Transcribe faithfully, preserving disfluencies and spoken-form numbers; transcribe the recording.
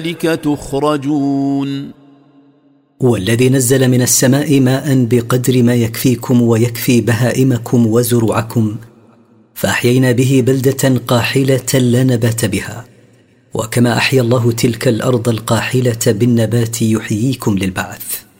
تخرجون. والذي نزل من السماء ماء بقدر ما يكفيكم ويكفي بهائمكم وزروعكم، فأحيينا به بلدة قاحلة لا نبات بها، وكما أحيا الله تلك الأرض القاحلة بالنبات يحييكم للبعث.